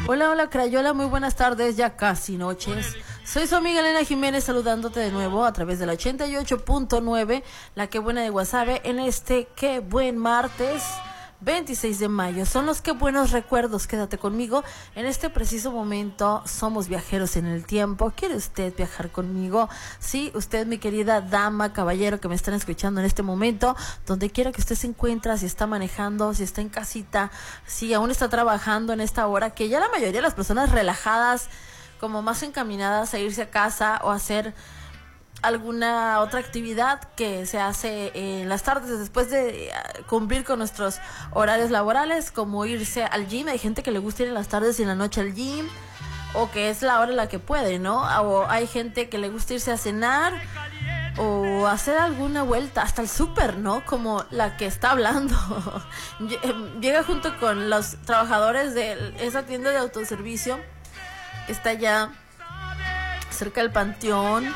Hola, hola Crayola, muy buenas tardes, ya casi noches. Soy su amiga Elena Jiménez saludándote de nuevo a través del 88.9, la que buena de Guasave, en este qué buen martes 26 de mayo. Son los que buenos recuerdos, quédate conmigo. En este preciso momento somos viajeros en el tiempo. ¿Quiere usted viajar conmigo? Sí, usted, mi querida dama, caballero que me están escuchando en este momento, donde quiera que usted se encuentre, si está manejando, si está en casita, si aún está trabajando en esta hora, que ya la mayoría de las personas relajadas, como más encaminadas a irse a casa o a hacer alguna otra actividad que se hace en las tardes después de cumplir con nuestros horarios laborales, como irse al gym. Hay gente que le gusta ir en las tardes y en la noche al gym, o que es la hora en la que puede, ¿no? O hay gente que le gusta irse a cenar o hacer alguna vuelta hasta el súper, ¿no? Como la que está hablando. Llega junto con los trabajadores de esa tienda de autoservicio que está allá cerca del panteón.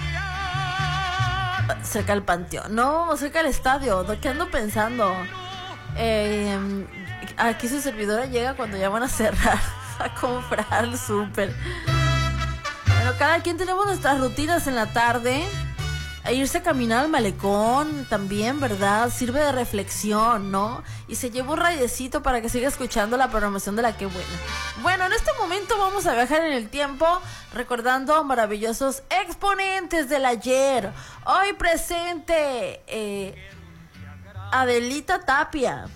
Cerca del panteón, no, cerca del estadio. ¿De qué ando pensando? Aquí su servidora llega cuando ya van a cerrar a comprar el súper. Bueno, cada quien tenemos nuestras rutinas en la tarde. Irse a caminar al malecón también, ¿verdad? Sirve de reflexión, ¿no? Y se lleva un rayecito para que siga escuchando la programación de la que buena. Bueno, en este momento vamos a viajar en el tiempo recordando maravillosos exponentes del ayer. Hoy presente Adelita Tapia.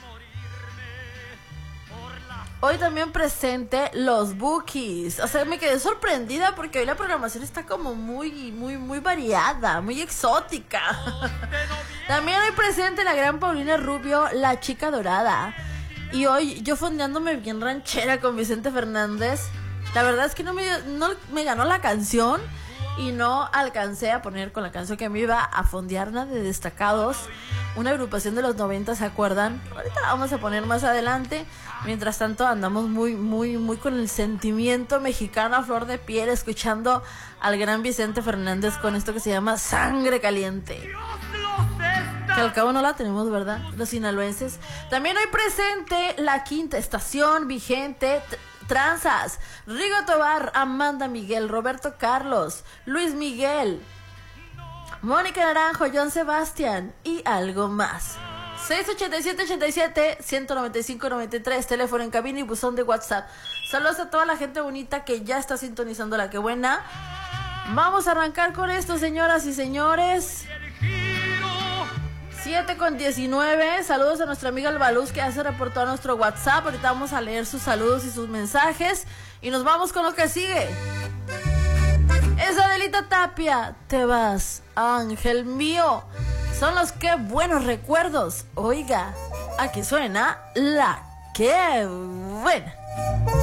Hoy también presente los Bukis. O sea, me quedé sorprendida porque hoy la programación está como muy variada, muy exótica. También hoy presente la gran Paulina Rubio, la chica dorada. Y hoy yo fondeándome bien ranchera con Vicente Fernández. La verdad es que no me ganó la canción y no alcancé a poner con la canción que me iba a fondear nada de destacados. Una agrupación de los 90, ¿se acuerdan? Ahorita la vamos a poner más adelante. Mientras tanto andamos muy con el sentimiento mexicano a flor de piel, escuchando al gran Vicente Fernández con esto que se llama Sangre Caliente. Que al cabo no la tenemos, ¿verdad? Los sinaloenses. También hoy presente la quinta estación vigente, Tranzas, Rigo Tobar, Amanda Miguel, Roberto Carlos, Luis Miguel, Mónica Naranjo, John Sebastián y algo más. 687-87-195-93, teléfono en cabina y buzón de WhatsApp. Saludos a toda la gente bonita que ya está sintonizando la que buena. Vamos a arrancar con esto, señoras y señores. 7:19. Saludos a nuestra amiga Albaluz, que ya se reportó a nuestro WhatsApp. Ahorita vamos a leer sus saludos y sus mensajes y nos vamos con lo que sigue. Es Adelita Tapia, te vas, ángel mío. Son los que buenos recuerdos. Oiga, aquí suena la que buena.